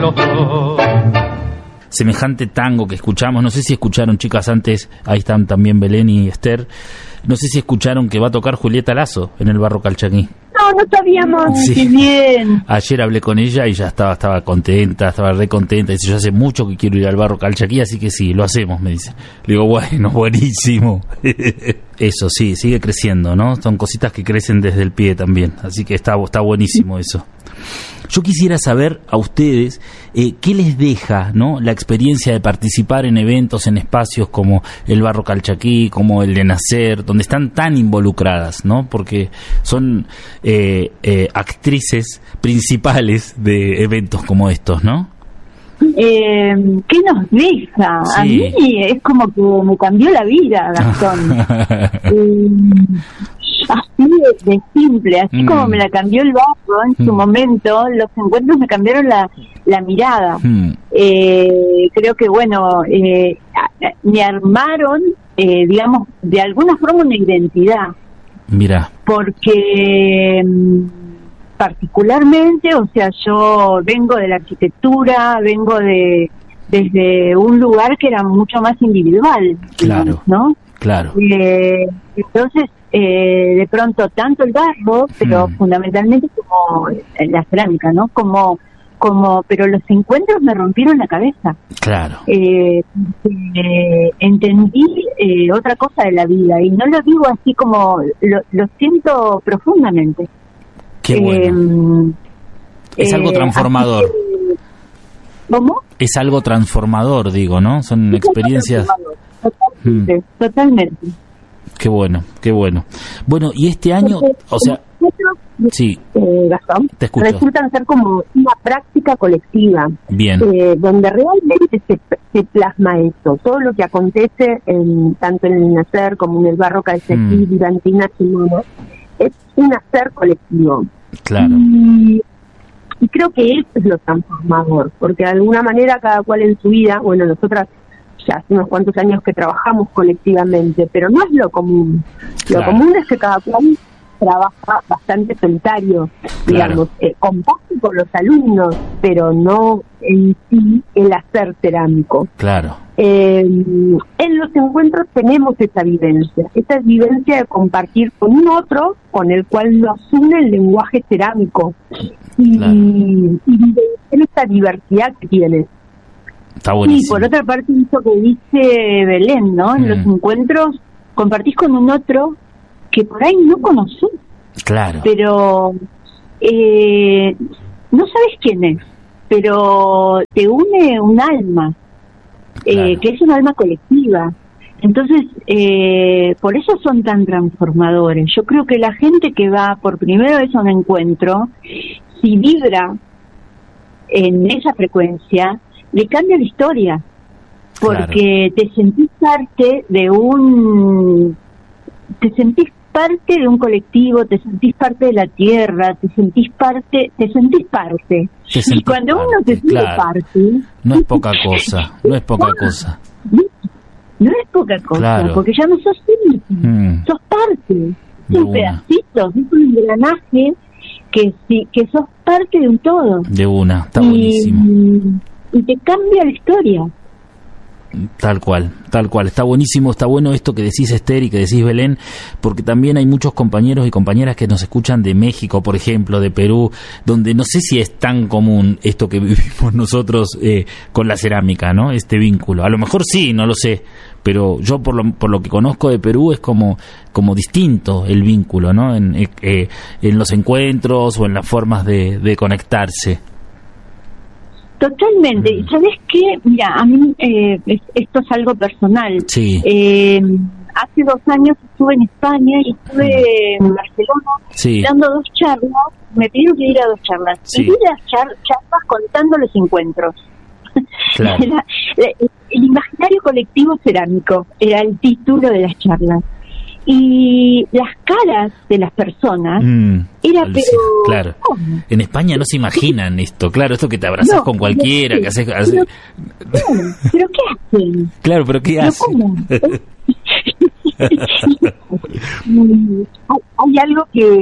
Semejante tango que escuchamos, no sé si escucharon, chicas, antes, ahí están también Belén y Esther, no sé si escucharon que va a tocar Julieta Lazo en el Barro Calchaquí. No sabíamos. Sí. Qué bien. Ayer hablé con ella y ya estaba contenta, estaba re contenta. Dice, yo hace mucho que quiero ir al Barro Calchaquí, así que sí, lo hacemos, me dice. Le digo, bueno, buenísimo. Eso, sí, sigue creciendo, ¿no? Son cositas que crecen desde el pie también, así que está buenísimo eso. Yo quisiera saber a ustedes qué les deja, ¿no?, la experiencia de participar en eventos, en espacios como el Barro Calchaquí, como el de Nacer, donde están tan involucradas, ¿no? Porque son actrices principales de eventos como estos, ¿no? ¿Qué nos deja? Sí. A mí es como que me cambió la vida, Gastón. Así de simple, así como me la cambió el barro en su momento, los encuentros me cambiaron la mirada. Creo que, bueno, me armaron, digamos, de alguna forma una identidad. Mira. Porque particularmente, o sea, yo vengo de la arquitectura, vengo desde un lugar que era mucho más individual, claro, ¿no? Claro. Entonces, de pronto, tanto el barro, pero fundamentalmente como la cerámica, ¿no? Pero los encuentros me rompieron la cabeza. Claro. Entendí otra cosa de la vida, y no lo digo así como, lo siento profundamente. Qué bueno. Es algo transformador. ¿Cómo? Es algo transformador, digo, ¿no? Son experiencias. Totalmente. Qué bueno, qué bueno. Bueno, y este año, o sea, sí, Gastón, te escucho. Resultan ser como una práctica colectiva. Bien. Donde realmente se plasma eso, todo lo que acontece tanto en el Nacer como en el Barro Calchaquí, Vivantina, Chimona, es un hacer colectivo. Claro. Y creo que eso es lo transformador, porque de alguna manera cada cual en su vida, bueno, nosotras ya hace unos cuantos años que trabajamos colectivamente, pero no es lo común. Lo común es que cada cual trabaja bastante solitario, digamos, comparte con los alumnos, pero no en sí el hacer cerámico. Claro. En los encuentros tenemos esa vivencia de compartir con un otro con el cual nos une el lenguaje cerámico y en esta diversidad que tiene. Está buenísimo. Y por otra parte, eso que dice Belén, ¿no? En los encuentros compartís con un otro que por ahí no conocés. Claro. Pero no sabes quién es, pero te une un alma, que es un alma colectiva. Entonces, por eso son tan transformadores. Yo creo que la gente que va por primera vez a un encuentro, si vibra en esa frecuencia, le cambia la historia, porque te sentís parte de un colectivo, te sentís parte de la tierra, te sentís parte. Y cuando uno se siente parte, no es poca cosa, no es poca cosa. No es poca cosa, porque ya no sos tú, sos parte, un pedacito, es un engranaje que sos parte de un todo. De una, está buenísimo. Y te cambia la historia. Tal cual, está buenísimo, está bueno esto que decís, Esther, y que decís, Belén, porque también hay muchos compañeros y compañeras que nos escuchan de México, por ejemplo, de Perú, donde no sé si es tan común esto que vivimos nosotros con la cerámica, ¿no? Este vínculo, a lo mejor sí, no lo sé, pero yo por lo que conozco de Perú es como distinto el vínculo, ¿no? En los encuentros o en las formas de conectarse. Totalmente. ¿Y sabes qué? Mira, a mí esto es algo personal. Sí. Hace 2 años estuve en España y estuve en Barcelona dando 2 charlas. Me pidieron que ir a 2 charlas. Sí. Y di las charlas contando los encuentros. Claro. El imaginario colectivo cerámico era el título de las charlas. Y las caras de las personas era claro. ¿Cómo? En España no se imaginan esto, claro, esto que te abrazás con cualquiera, que haces pero ¿qué hacen? Claro, pero ¿qué hacen? ¿Cómo? Hay algo que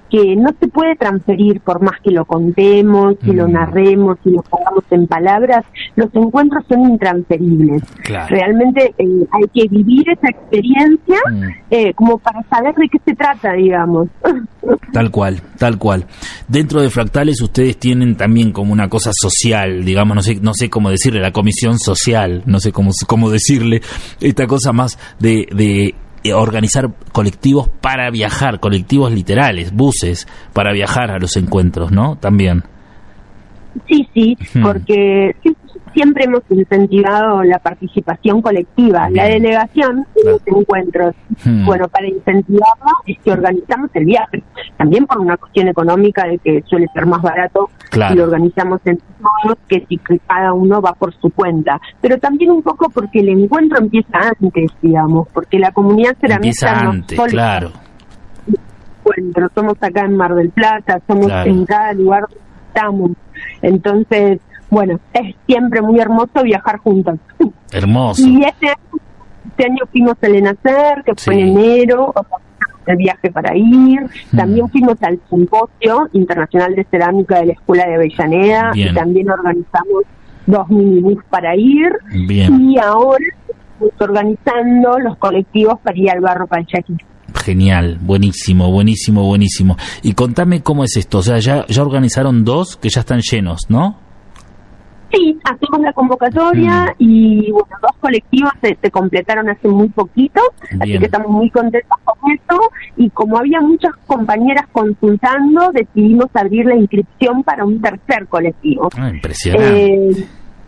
que no se puede transferir por más que lo contemos, que lo narremos y lo pongamos en palabras. Los encuentros son intransferibles. Claro. Realmente hay que vivir esa experiencia como para saber de qué se trata, digamos. Tal cual, tal cual. Dentro de Fractales ustedes tienen también como una cosa social, digamos, no sé cómo decirle, la comisión social, no sé cómo decirle, esta cosa más de organizar colectivos para viajar, colectivos literales, buses para viajar a los encuentros, ¿no? También. Sí, porque siempre hemos incentivado la participación colectiva, la delegación de los encuentros. Bueno, para incentivarla es que organizamos el viaje, también por una cuestión económica de que suele ser más barato si lo organizamos entre todos que si cada uno va por su cuenta, pero también un poco porque el encuentro empieza antes, digamos, porque la comunidad ceramista empieza antes, claro. Encuentro, somos acá en Mar del Plata, somos en cada lugar donde estamos, entonces bueno, es siempre muy hermoso viajar juntos. Hermoso. Y este año fuimos al ENACER, que fue en enero, el viaje para ir. También fuimos al Simposio Internacional de Cerámica de la Escuela de Avellaneda. Bien. Y también organizamos 2 minibús para ir. Bien. Y ahora estamos organizando los colectivos para ir al Barro Calchaquí. Genial, buenísimo. Y contame cómo es esto, o sea, ya organizaron 2 que ya están llenos, ¿no? Sí, hacemos la convocatoria y bueno, 2 colectivos se completaron hace muy poquito, así que estamos muy contentos con esto, y como había muchas compañeras consultando, decidimos abrir la inscripción para un 3er colectivo. Impresionante.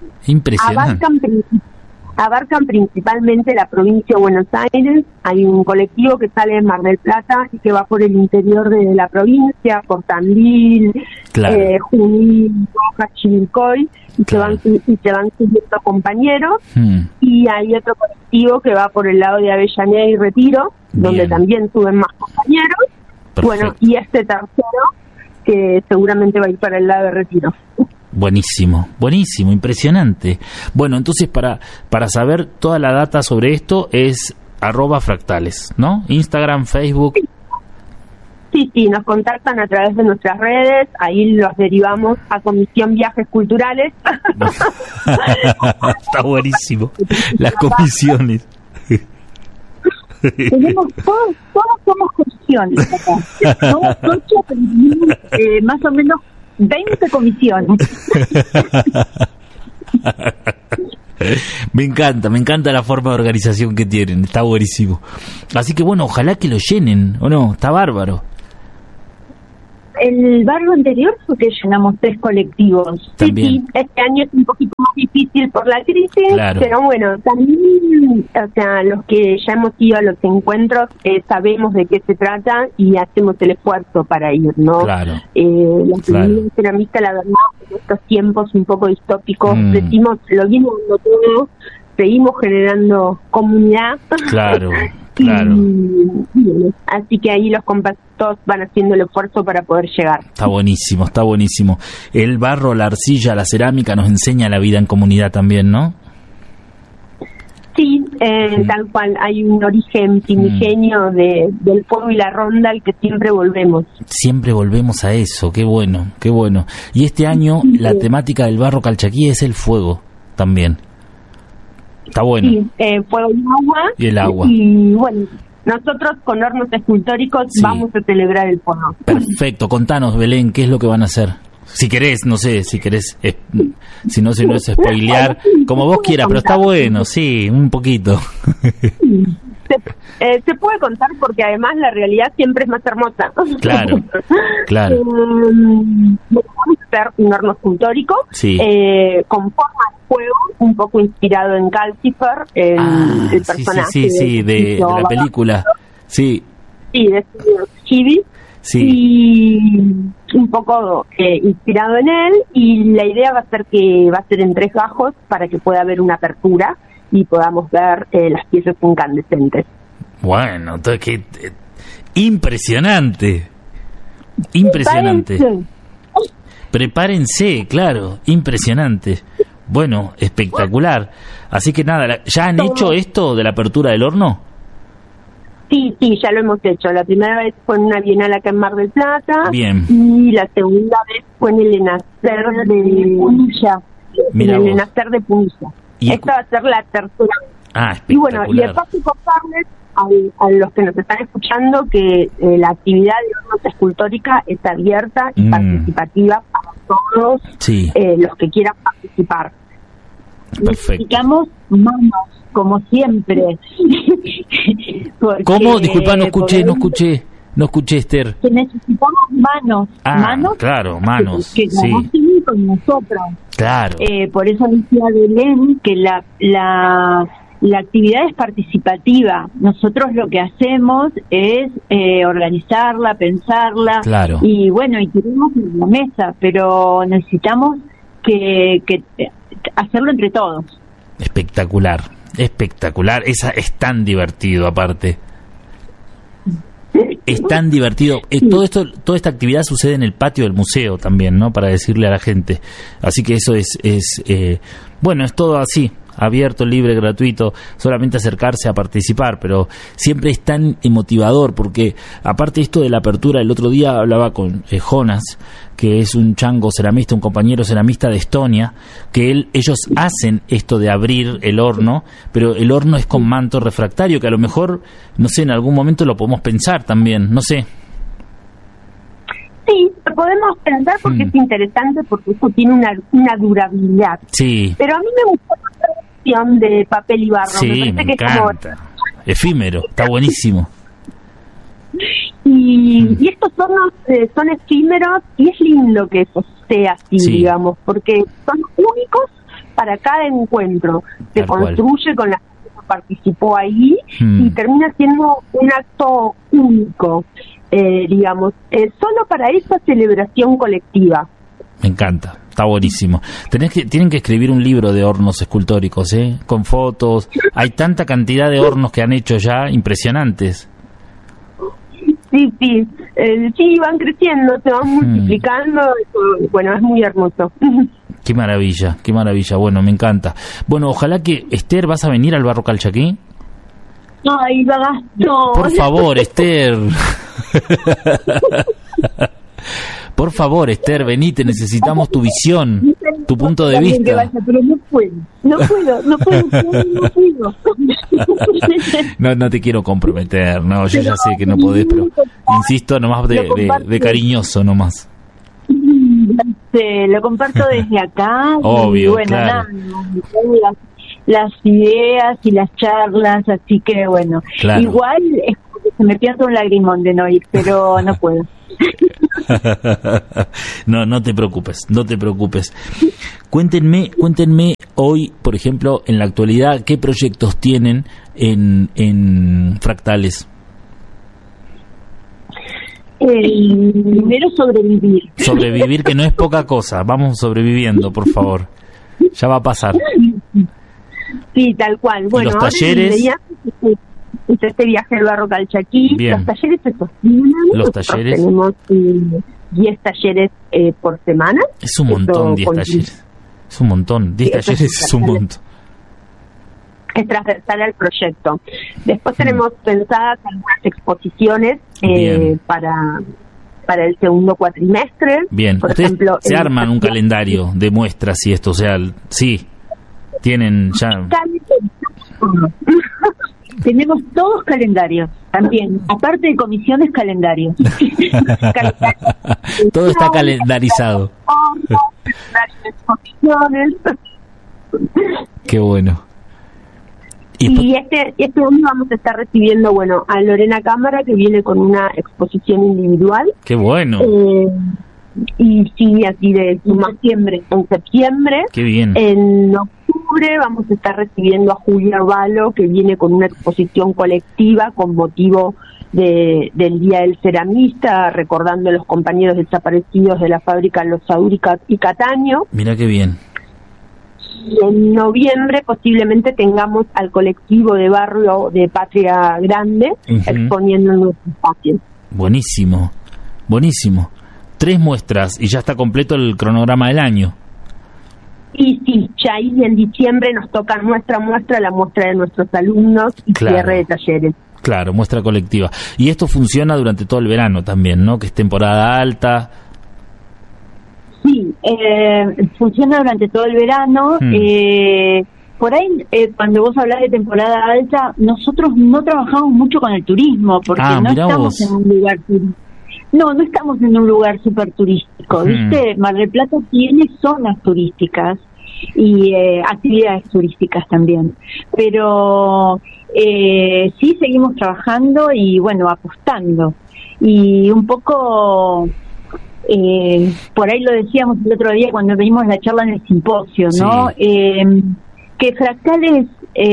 Abarcan principalmente la provincia de Buenos Aires. Hay un colectivo que sale de Mar del Plata y que va por el interior de la provincia, por Tandil, Junín, Rojas, Chivilcoy, y se van subiendo compañeros. Y hay otro colectivo que va por el lado de Avellaneda y Retiro, donde también suben más compañeros. Perfecto. Bueno, y este tercero que seguramente va a ir para el lado de Retiro. Buenísimo, impresionante. Bueno, entonces para saber toda la data sobre esto es @fractales, ¿no? Instagram, Facebook. Sí, nos contactan a través de nuestras redes, ahí los derivamos a Comisión Viajes Culturales. Está buenísimo, las comisiones. Tenemos todos somos comisiones acá. Somos 8, pero más o menos 20 comisiones. Me encanta la forma de organización que tienen, está buenísimo. Así que bueno, ojalá que lo llenen, ¿o no? Está bárbaro. El barrio anterior fue que llenamos 3 colectivos. Sí, este año es un poquito más difícil por la crisis, pero bueno, también, o sea, los que ya hemos ido a los encuentros sabemos de qué se trata y hacemos el esfuerzo para ir, ¿no? La comunidad ceramista, la verdad, en estos tiempos un poco distópicos, decimos, lo vimos dando todo, seguimos generando comunidad. Claro. Así que ahí los compactos van haciendo el esfuerzo para poder llegar. Está buenísimo. El barro, la arcilla, la cerámica nos enseña la vida en comunidad también, ¿no? Sí, tal cual. Hay un origen primigenio del fuego y la ronda al que siempre volvemos. Siempre volvemos a eso, qué bueno. Y este año la temática del barro Calchaquí es el fuego también. Está bueno. Sí, fuego y agua. Y el agua. Y bueno, nosotros con hornos escultóricos vamos a celebrar el fuego. Perfecto. Contanos, Belén, ¿qué es lo que van a hacer? Si querés, no sé, si no es spoilear, como vos quieras, pero está bueno, sí, un poquito. Se puede contar porque además la realidad siempre es más hermosa. Claro. Vamos a hacer un horno escultórico con forma de fuego, un poco inspirado en Calcifer, el personaje de la película. Sí, de Chibi. Y un poco inspirado en él, y la idea va a ser que va a ser en 3 gajos para que pueda haber una apertura y podamos ver las piezas incandescentes. Bueno, entonces impresionante. Prepárense, claro, impresionante. Bueno, espectacular. Así que nada, ¿ya han hecho esto de la apertura del horno? Sí, ya lo hemos hecho. La primera vez fue en una bienal acá en Mar del Plata. Bien. Y la segunda vez fue en el Enacer de Punilla. Mira en el vos. Enacer de Punilla. Y Esta va a ser la tercera. Ah, Y bueno, y de espectacular. paso contarles a los que nos están escuchando que la actividad de hornos escultórica es abierta y participativa para todos Sí. los que quieran participar. Perfecto. Necesitamos manos, como siempre. Porque, ¿Cómo? Disculpa, no escuché, Esther. que necesitamos manos. Manos. Claro, manos. Que Sí, trabajen con nosotros. claro. Por eso decía Belén que la actividad es participativa. Nosotros lo que hacemos es organizarla, pensarla. Claro. Y bueno, y tenemos en la mesa, pero necesitamos que hacerlo entre todos. Espectacular. Esa es tan divertido, aparte. Es tan divertido. Toda esta actividad sucede en el patio del museo también, ¿no? Para decirle a la gente. Así que eso es bueno, es todo así, abierto, libre, gratuito, solamente acercarse a participar, pero siempre es tan motivador, porque aparte esto de la apertura, el otro día hablaba con Jonas, que es un chango ceramista, un compañero ceramista de Estonia, que ellos hacen esto de abrir el horno, pero el horno es con manto refractario, que a lo mejor, no sé, en algún momento lo podemos pensar también, no sé. Sí, lo podemos pensar porque es interesante, porque eso tiene una durabilidad. Sí. Pero a mí me gustó la opción de papel y barro. Sí, me parece que es como... encanta. Efímero, está buenísimo. Y estos hornos son efímeros y es lindo que eso sea así, Sí. digamos, porque son únicos para cada encuentro. Se Tal cual. construye con la gente que participó ahí y termina siendo un acto único, digamos, solo para esa celebración colectiva. Me encanta, está buenísimo. Tienen que escribir un libro de hornos escultóricos, con fotos. Hay tanta cantidad de hornos que han hecho ya, impresionantes. Sí, van creciendo, se van multiplicando, bueno, es muy hermoso. Qué maravilla. Bueno, me encanta. Bueno, ojalá que, Esther, ¿vas a venir al Barro Calchaquí? Ay, Gastón. Por favor, Esther. Por favor, Esther, venite, necesitamos tu visión, tu punto de vista. Pero no puedo. No te quiero comprometer, no, yo ya sé que no podés, pero insisto, nomás de cariñoso nomás. Lo comparto desde acá. Obvio, y bueno, claro. Las ideas y las charlas, así que bueno, Claro. igual es porque se me pierde un lagrimón de no ir, pero no puedo. No te preocupes. Cuéntenme hoy, por ejemplo, en la actualidad, ¿qué proyectos tienen en Fractales? Primero sobrevivir. Sobrevivir, que no es poca cosa. Vamos sobreviviendo, por favor. Ya va a pasar. Sí, tal cual. Bueno, los talleres. Es este viaje al Barro Calchaquí. Bien. Los talleres se sostienen. Los Nosotros talleres. tenemos 10 talleres por semana. Es un montón, 10 talleres. Es un montón. 10 talleres es un montón. Es transversal al proyecto. Después tenemos pensadas algunas exposiciones para el segundo cuatrimestre. Bien, Por ustedes ejemplo, se arman un calendario de muestras y esto, o sea, sí, tienen ya... Tenemos todos calendarios también, aparte de comisiones, calendarios. Todo está calendarizado. Exposiciones. Qué bueno. Y este año vamos a estar recibiendo, bueno, a Lorena Cámara, que viene con una exposición individual. Qué bueno. Y sí, así de septiembre. En septiembre. Qué bien. En octubre vamos a estar recibiendo a Julia Valo, que viene con una exposición colectiva con motivo del Día del Ceramista, recordando a los compañeros desaparecidos de la fábrica Los Saúrica y Cataño. Mira qué bien. Y en noviembre posiblemente tengamos al colectivo de barrio de Patria Grande exponiendo en nuestro espacio. Buenísimo. 3 muestras y ya está completo el cronograma del año. Y sí, ya ahí en diciembre nos toca nuestra muestra, la muestra de nuestros alumnos y cierre de talleres. Claro, muestra colectiva. Y esto funciona durante todo el verano también, ¿no? Que es temporada alta. Sí, funciona durante todo el verano. Por ahí, cuando vos hablás de temporada alta, nosotros no trabajamos mucho con el turismo, porque no estamos en un lugar turístico. No estamos en un lugar súper turístico, ¿viste? Mar del Plata tiene zonas turísticas y actividades turísticas también. Pero sí seguimos trabajando y, bueno, apostando. Y un poco... por ahí lo decíamos el otro día cuando vimos la charla en el simposio, ¿no? Sí. Que Fractal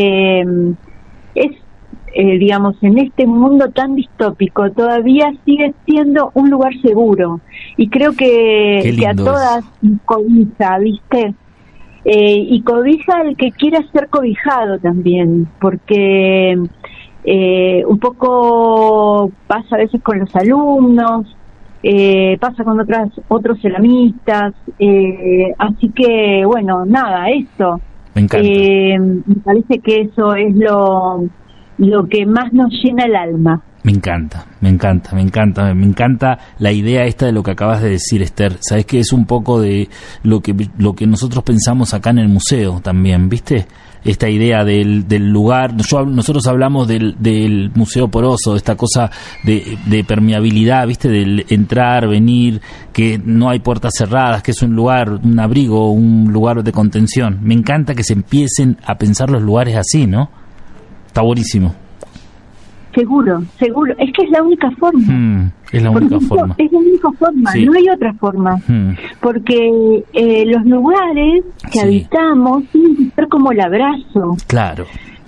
es digamos, en este mundo tan distópico, todavía sigue siendo un lugar seguro. Y creo que a todas cobija, ¿viste? Y cobija el que quiera ser cobijado también, porque un poco pasa a veces con los alumnos, pasa con otros ceramistas, así que bueno, nada, eso. Me encanta. Me parece que eso es lo que más nos llena el alma. Me encanta la idea esta de lo que acabas de decir, Esther. Sabes que es un poco de lo que nosotros pensamos acá en el museo también, ¿viste? Esta idea del lugar. Nosotros hablamos del Museo Poroso, esta cosa de permeabilidad, ¿viste? Del entrar, venir, que no hay puertas cerradas, que es un lugar, un abrigo, un lugar de contención. Me encanta que se empiecen a pensar los lugares así, ¿no? Está buenísimo. Seguro. Es que es la única forma. Es la única forma. Es la única forma, sí. No hay otra forma. Porque los lugares que habitamos tienen que ser como el abrazo. Claro.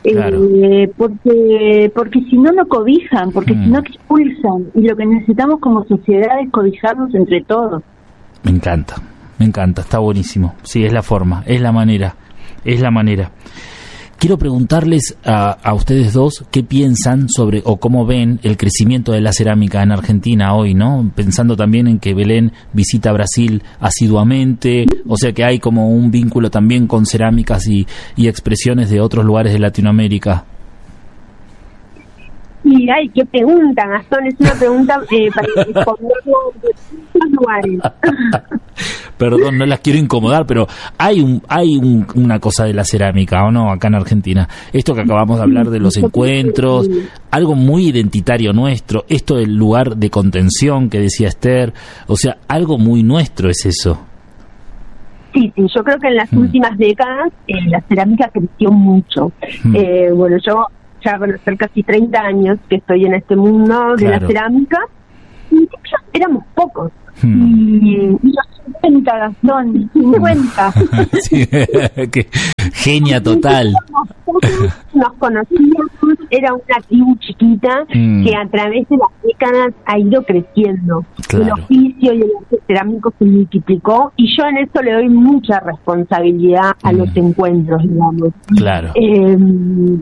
Porque si no cobijan, porque si no expulsan. Y lo que necesitamos como sociedad es cobijarnos entre todos. Me encanta, está buenísimo. Sí, es la forma, es la manera. Quiero preguntarles a ustedes dos qué piensan sobre o cómo ven el crecimiento de la cerámica en Argentina hoy, ¿no? Pensando también en que Belén visita Brasil asiduamente, o sea que hay como un vínculo también con cerámicas y expresiones de otros lugares de Latinoamérica. Y ay, qué pregunta, Gastón, es una pregunta para responderlo de muchos lugares. Perdón, no las quiero incomodar, pero hay una cosa de la cerámica, ¿o no? Acá en Argentina. Esto que acabamos de hablar de los encuentros, algo muy identitario nuestro, esto del lugar de contención que decía Esther, o sea, algo muy nuestro es eso. Sí, yo creo que en las últimas décadas la cerámica creció mucho. Bueno, yo ya van a ser casi 30 años que estoy en este mundo de la cerámica, y éramos pocos. Y los 50, Gastón, 50. Sí, qué genia total. Nos conocíamos, era una tribu chiquita que a través de las décadas ha ido creciendo. Claro. El oficio y el arte cerámico se multiplicó, y yo en eso le doy mucha responsabilidad a los encuentros, digamos. Claro.